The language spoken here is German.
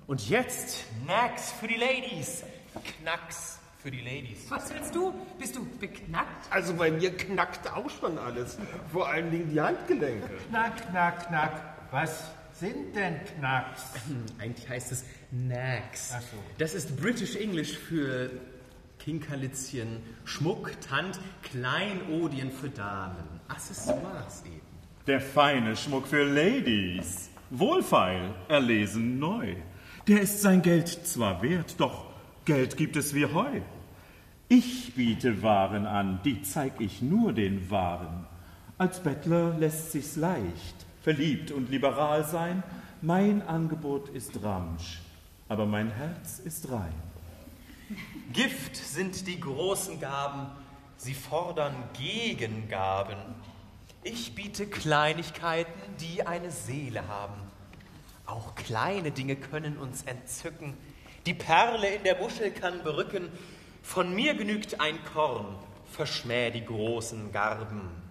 Und jetzt Knacks für die Ladies. Knacks für die Ladies. Was willst du? Bist du beknackt? Also bei mir knackt auch schon alles. Vor allen Dingen die Handgelenke. Knack, knack, knack. Was sind denn Knacks? Eigentlich heißt es Knacks. Ach so. Das ist British English für Kinkerlitzchen, Schmuck, Tand, Kleinodien für Damen. Accessoires eben. Der feine Schmuck für Ladies. Wohlfeil, erlesen neu. Der ist sein Geld zwar wert, doch Geld gibt es wie Heu. Ich biete Waren an, die zeig ich nur den Wahren. Als Bettler lässt sich's leicht, verliebt und liberal sein. Mein Angebot ist Ramsch, aber mein Herz ist rein. Gift sind die großen Gaben, sie fordern Gegengaben. Ich biete Kleinigkeiten, die eine Seele haben. Auch kleine Dinge können uns entzücken. Die Perle in der Muschel kann berücken. Von mir genügt ein Korn, verschmäh die großen Garben.